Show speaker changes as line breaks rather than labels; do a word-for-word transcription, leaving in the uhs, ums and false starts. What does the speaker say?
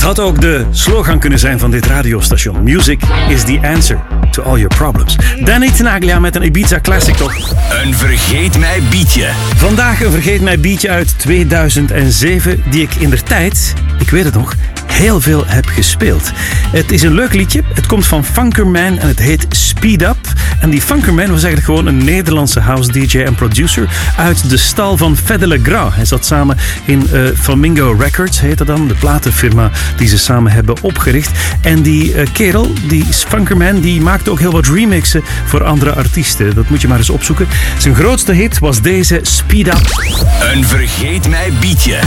had ook de slogan kunnen zijn van dit radiostation. Music is the answer to all your problems. Danny Tenaglia met een Ibiza classic toch?
Een vergeet mij beatje.
Vandaag een vergeet mij beatje uit tweeduizend zeven die ik indertijd, ik weet het nog, heel veel heb gespeeld. Het is een leuk liedje. Het komt van Funkerman en het heet Speed Up. En die Funkerman was eigenlijk gewoon een Nederlandse house D J en producer uit de stal van Fedde Le Grand. Hij zat samen in uh, Flamingo Records, heet dat dan, de platenfirma die ze samen hebben opgericht. En die uh, kerel, die Funkerman, die maakte ook heel wat remixen voor andere artiesten. Dat moet je maar eens opzoeken. Zijn grootste hit was deze Speed Up.
Een vergeet mij beatje.